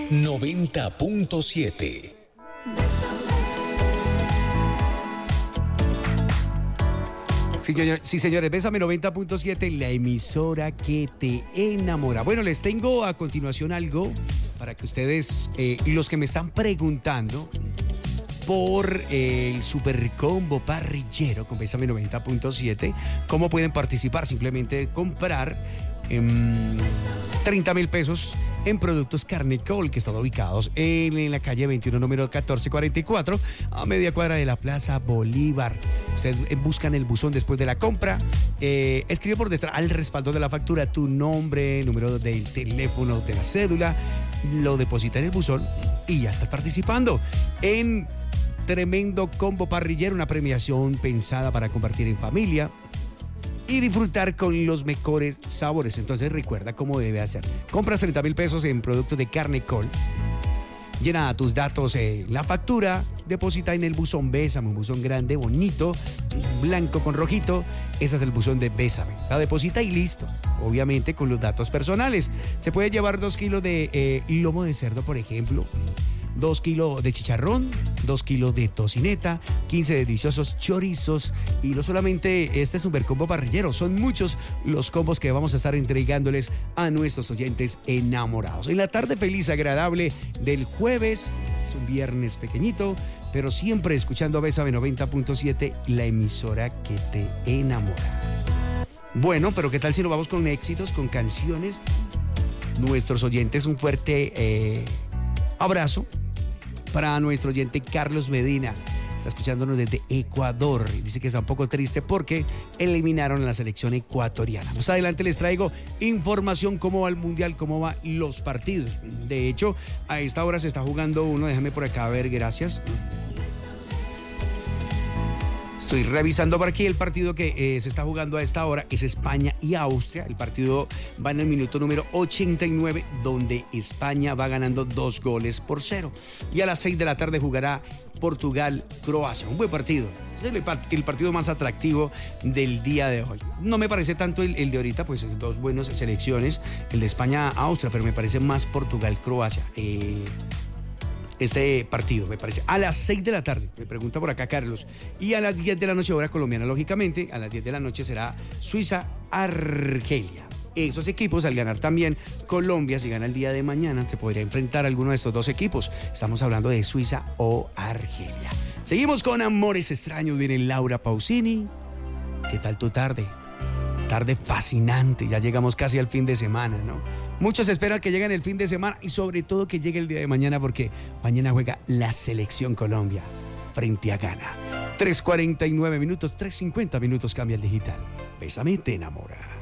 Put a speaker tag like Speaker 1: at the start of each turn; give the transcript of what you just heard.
Speaker 1: 90.7.
Speaker 2: Sí, señores, Bésame 90.7, la emisora que te enamora. Bueno, les tengo a continuación algo para que ustedes, los que me están preguntando por el super combo parrillero con Bésame 90.7, ¿cómo pueden participar? Simplemente comprar 30,000 pesos en productos Carnecol, que están ubicados en la calle 21, número 1444, a media cuadra de la Plaza Bolívar. Ustedes buscan el buzón después de la compra, escribe por detrás al respaldo de la factura tu nombre, número del teléfono, de la cédula, lo deposita en el buzón y ya estás participando en tremendo combo parrillero, una premiación pensada para compartir en familia y disfrutar con los mejores sabores. Entonces recuerda cómo debe hacer. Compras 30,000 pesos en productos de Carnecol, llena tus datos en la factura, deposita en el buzón Bésame, un buzón grande, bonito, blanco con rojito. Ese es el buzón de Bésame. La deposita y listo. Obviamente con los datos personales. Se puede llevar 2 kilos de lomo de cerdo, por ejemplo, 2 kilos de chicharrón, 2 kilos de tocineta, 15 deliciosos chorizos. Y no solamente este super combo parrillero, son muchos los combos que vamos a estar entregándoles a nuestros oyentes enamorados. En la tarde feliz, agradable del jueves, es un viernes pequeñito, pero siempre escuchando a Bésame 90.7, la emisora que te enamora. Bueno, pero ¿qué tal si nos vamos con éxitos, con canciones? Nuestros oyentes, un fuerte abrazo para nuestro oyente Carlos Medina. Está escuchándonos desde Ecuador y dice que está un poco triste porque eliminaron a la selección ecuatoriana. Más adelante les traigo información, cómo va el mundial, cómo van los partidos. De hecho, a esta hora se está jugando uno, déjame por acá ver, gracias. Estoy revisando por aquí el partido que se está jugando a esta hora, es España y Austria. El partido va en el minuto número 89, donde España va ganando 2-0. Y a las 6 de la tarde jugará Portugal-Croacia. Un buen partido. Es el partido más atractivo del día de hoy. No me parece tanto el de ahorita, pues dos buenas selecciones, el de España-Austria, pero me parece más Portugal-Croacia. Este partido, me parece, a las 6 de la tarde, me pregunta por acá Carlos, y a las 10 de la noche, hora colombiana, lógicamente, a las 10 de la noche será Suiza-Argelia. Esos equipos, al ganar también Colombia, si gana el día de mañana, se podría enfrentar a alguno de estos dos equipos. Estamos hablando de Suiza o Argelia. Seguimos con Amores Extraños, viene Laura Pausini. ¿Qué tal tu tarde? Tarde fascinante, ya llegamos casi al fin de semana, ¿no? Muchos esperan que llegue el fin de semana y sobre todo que llegue el día de mañana, porque mañana juega la Selección Colombia frente a Ghana. 3:49 minutos, 3:50 minutos cambia el digital. Bésame te enamora.